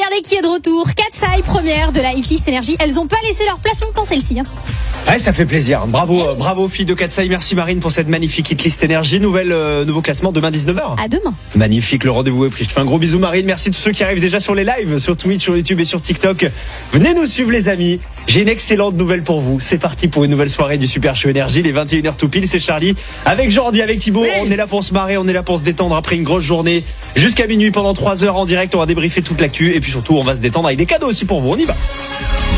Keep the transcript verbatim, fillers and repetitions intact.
regardez qui est de retour. Katsai, première de la Hitlist Énergie. Elles ont pas laissé leur place longtemps, celle-ci. Hein. Ouais, ça fait plaisir. Bravo, euh, bravo filles de Katsai. Merci Marine pour cette magnifique Hitlist Énergie. Nouvelle, euh, nouveau classement demain dix-neuf heures. À demain. Magnifique, le rendez-vous est pris. Je te fais un gros bisou Marine. Merci à tous ceux qui arrivent déjà sur les lives, sur Twitch, sur YouTube et sur TikTok. Venez nous suivre les amis. J'ai une excellente nouvelle pour vous. C'est parti pour une nouvelle soirée du Super Show Énergie. Les vingt et une heures tout pile, c'est Charlie. Avec Jordi, avec Thibaut. Oui. On est là pour se marrer, on est là pour se détendre après une grosse journée. Jusqu'à minuit pendant trois heures en direct. On va débriefer toute l'actu. Et puis surtout, on va se détendre avec des cadeaux aussi pour vous. On y va.